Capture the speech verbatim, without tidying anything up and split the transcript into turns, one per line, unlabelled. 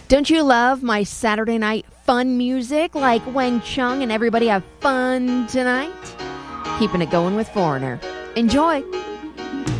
Don't you love my Saturday night fun music like Wang Chung and Everybody Have Fun Tonight? Keeping it going with Foreigner. Enjoy.